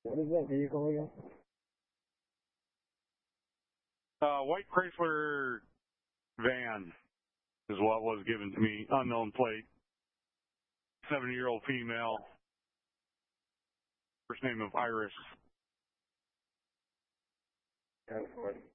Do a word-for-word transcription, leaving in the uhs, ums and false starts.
What is that vehicle again? Uh, white Chrysler van is what was given to me. Unknown plate. Seventy-year-old female. First name of Iris. ten forty.